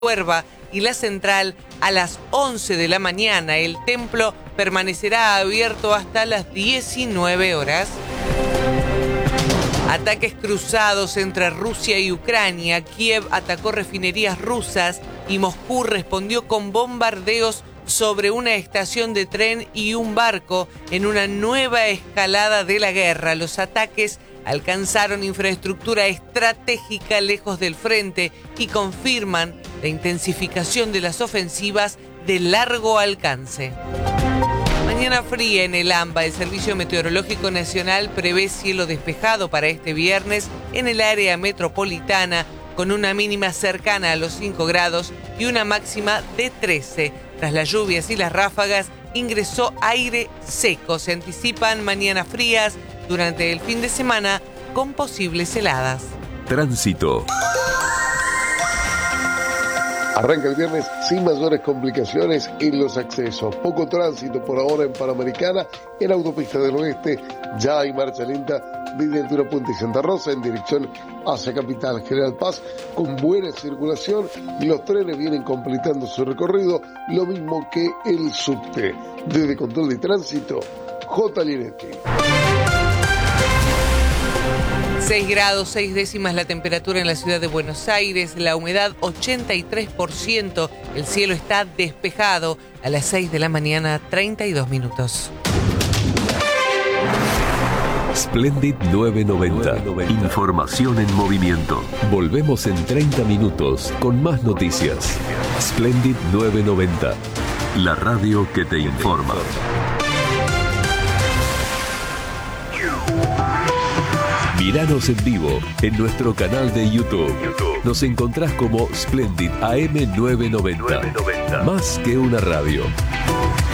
Huerva y la Central a las 11 de la mañana. El templo permanecerá abierto hasta las 19 horas. Ataques cruzados entre Rusia y Ucrania. Kiev atacó refinerías rusas y Moscú respondió con bombardeos sobre una estación de tren y un barco en una nueva escalada de la guerra. Los ataques alcanzaron infraestructura estratégica lejos del frente y confirman la intensificación de las ofensivas de largo alcance. Mañana fría en el AMBA. El Servicio Meteorológico Nacional prevé cielo despejado para este viernes en el área metropolitana, con una mínima cercana a los 5 grados y una máxima de 13. Tras las lluvias y las ráfagas, ingresó aire seco. Se anticipan mañanas frías durante el fin de semana con posibles heladas. Tránsito. Arranca el viernes sin mayores complicaciones en los accesos. Poco tránsito por ahora en Panamericana. En la autopista del oeste ya hay marcha lenta desde Altura Puente y Santa Rosa en dirección hacia Capital General Paz, con buena circulación, y los trenes vienen completando su recorrido, lo mismo que el subte. Desde Control de Tránsito, J. Linetti. 6 grados 6 décimas la temperatura en la ciudad de Buenos Aires, la humedad 83%, el cielo está despejado. A las 6 de la mañana, 32 minutos. Splendid 990. Información en movimiento. Volvemos en 30 minutos con más noticias. Splendid 990. La radio que te informa. Míranos en vivo en nuestro canal de YouTube. Nos encontrás como Splendid AM 990. Más que una radio.